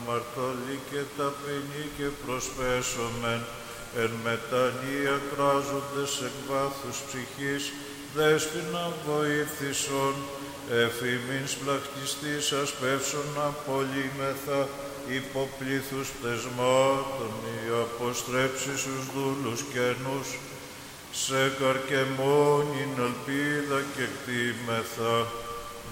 αμαρτωλοί και ταπεινοί και προσπέσομεν, εν μετανία κράζοντες εκ βάθους ψυχής, δέσποινα βοήθησον, εφήμην σπλαχτιστής ασπεύσον απολύμεθα, υποπλήθους πτεσμάτων, οι αποστρέψεις τους δούλους καινούς, σε καρκεμόνιν ελπίδα και κτήμεθα.